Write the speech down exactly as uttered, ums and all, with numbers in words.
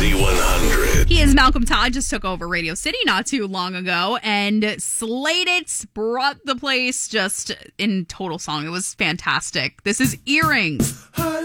Z one hundred. He is Malcolm Todd, just took over Radio City not too long ago, and Slate It brought the place just in total song. It was fantastic. This is Earrings.